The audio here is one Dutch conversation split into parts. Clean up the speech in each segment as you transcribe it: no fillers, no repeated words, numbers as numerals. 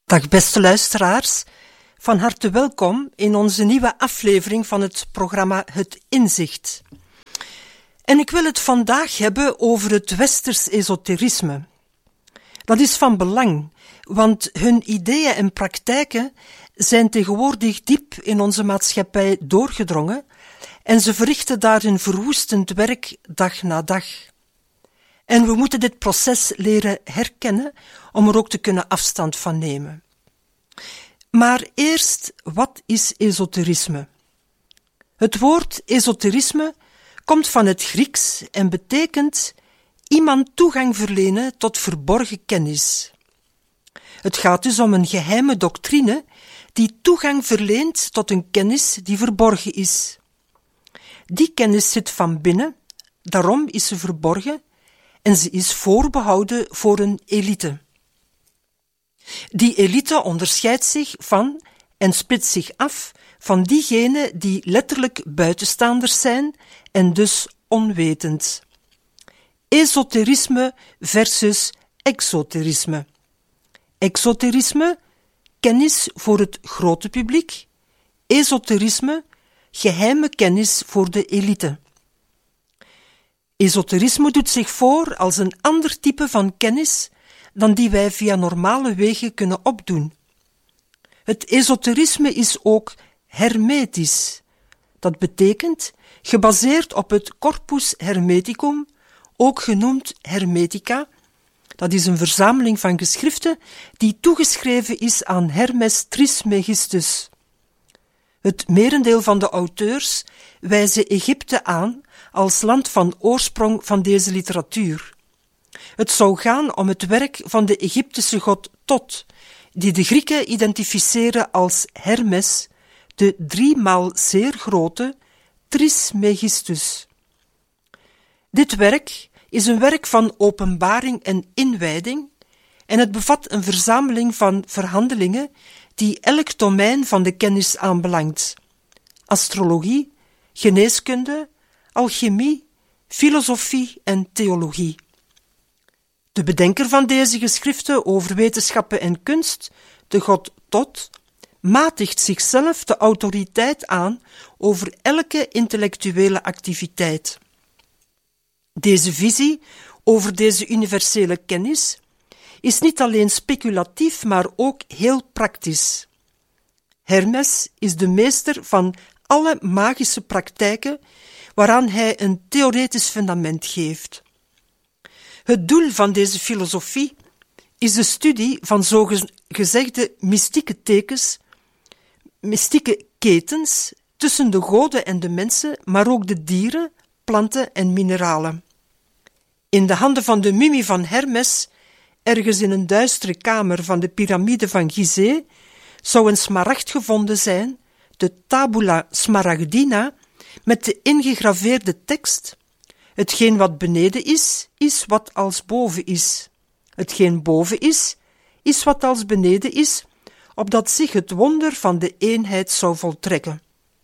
Dag beste luisteraars, van harte welkom in onze nieuwe aflevering van het programma Het Inzicht. En ik wil het vandaag hebben over het westers esoterisme. Dat is van belang, want hun ideeën en praktijken zijn tegenwoordig diep in onze maatschappij doorgedrongen en ze verrichten daar een verwoestend werk dag na dag. En we moeten dit proces leren herkennen om er ook te kunnen afstand van nemen. Maar eerst, wat is esoterisme? Het woord esoterisme komt van het Grieks en betekent iemand toegang verlenen tot verborgen kennis. Het gaat dus om een geheime doctrine die toegang verleent tot een kennis die verborgen is. Die kennis zit van binnen, daarom is ze verborgen en ze is voorbehouden voor een elite. Die elite onderscheidt zich van en splitst zich af van diegenen die letterlijk buitenstaanders zijn en dus onwetend. Esoterisme versus exoterisme. Exoterisme, kennis voor het grote publiek. Esoterisme, geheime kennis voor de elite. Esoterisme doet zich voor als een ander type van kennis dan die wij via normale wegen kunnen opdoen. Het esoterisme is ook hermetisch. Dat betekent gebaseerd op het corpus hermeticum, ook genoemd Hermetica. Dat is een verzameling van geschriften die toegeschreven is aan Hermes Trismegistus. Het merendeel van de auteurs wijzen Egypte aan als land van oorsprong van deze literatuur. Het zou gaan om het werk van de Egyptische god Tot, die de Grieken identificeren als Hermes, de 3 maal zeer grote Trismegistus. Dit werk is een werk van openbaring en inwijding en het bevat een verzameling van verhandelingen die elk domein van de kennis aanbelangt: astrologie, geneeskunde, alchemie, filosofie en theologie. De bedenker van deze geschriften over wetenschappen en kunst, de god Tot, matigt zichzelf de autoriteit aan over elke intellectuele activiteit. Deze visie over deze universele kennis is niet alleen speculatief, maar ook heel praktisch. Hermes is de meester van alle magische praktijken waaraan hij een theoretisch fundament geeft. Het doel van deze filosofie is de studie van zogezegde mystieke tekens, mystieke ketens tussen de goden en de mensen, maar ook de dieren, planten en mineralen. In de handen van de mummie van Hermes, ergens in een duistere kamer van de piramide van Gizeh, zou een smaragd gevonden zijn, de tabula smaragdina, met de ingegraveerde tekst: hetgeen wat beneden is, is wat als boven is. Hetgeen boven is, is wat als beneden is, opdat zich het wonder van de eenheid zou voltrekken.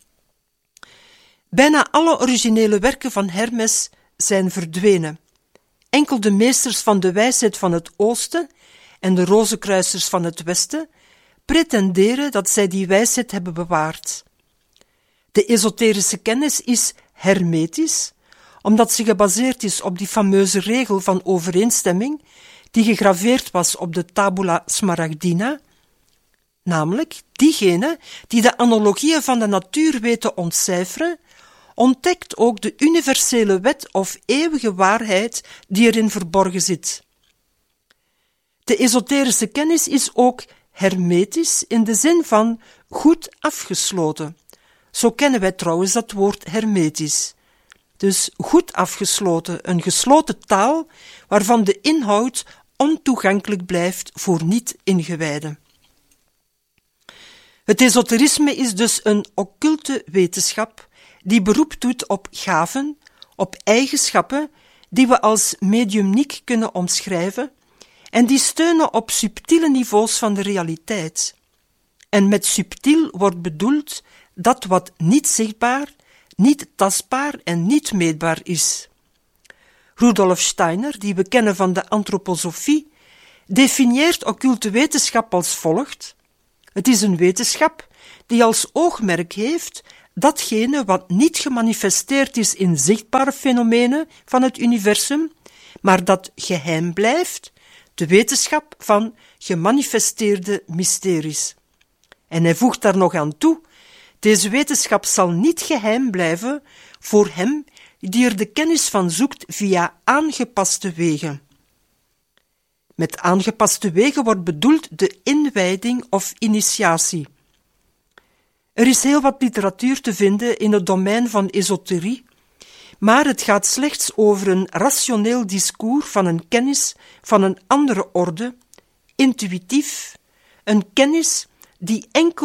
Bijna alle originele werken van Hermes zijn verdwenen. Enkel de meesters van de wijsheid van het oosten en de rozenkruisers van het westen pretenderen dat zij die wijsheid hebben bewaard. De esoterische kennis is hermetisch, omdat ze gebaseerd is op die fameuze regel van overeenstemming die gegraveerd was op de tabula smaragdina, namelijk diegene die de analogieën van de natuur weten ontcijferen, ontdekt ook de universele wet of eeuwige waarheid die erin verborgen zit. De esoterische kennis is ook hermetisch in de zin van goed afgesloten. Zo kennen wij trouwens dat woord hermetisch. Dus goed afgesloten, een gesloten taal waarvan de inhoud ontoegankelijk blijft voor niet-ingewijden. Het esoterisme is dus een occulte wetenschap die beroep doet op gaven, op eigenschappen die we als mediumniek kunnen omschrijven en die steunen op subtiele niveaus van de realiteit. En met subtiel wordt bedoeld dat wat niet zichtbaar, niet tastbaar en niet meetbaar is. Rudolf Steiner, die we kennen van de antroposofie, definieert occulte wetenschap als volgt: het is een wetenschap die als oogmerk heeft datgene wat niet gemanifesteerd is in zichtbare fenomenen van het universum, maar dat geheim blijft, de wetenschap van gemanifesteerde mysteries. En hij voegt daar nog aan toe: deze wetenschap zal niet geheim blijven voor hem die er de kennis van zoekt via aangepaste wegen. Met aangepaste wegen wordt bedoeld de inwijding of initiatie. Er is heel wat literatuur te vinden in het domein van esoterie, maar het gaat slechts over een rationeel discours van een kennis van een andere orde, intuïtief, een kennis die enkel